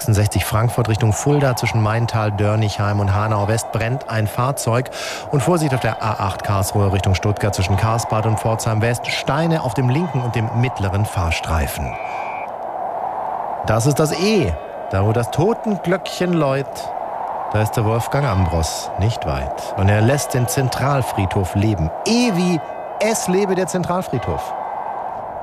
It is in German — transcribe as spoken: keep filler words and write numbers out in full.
sechsundsechzig Frankfurt Richtung Fulda zwischen Maintal, Dörnichheim und Hanau West brennt ein Fahrzeug. Und Vorsicht auf der A acht Karlsruhe Richtung Stuttgart zwischen Karlsbad und Pforzheim West. Steine auf dem linken und dem mittleren Fahrstreifen. Das ist das E, da wo das Totenglöckchen läut. Da ist der Wolfgang Ambros nicht weit. Und er lässt den Zentralfriedhof leben. E wie es lebe der Zentralfriedhof.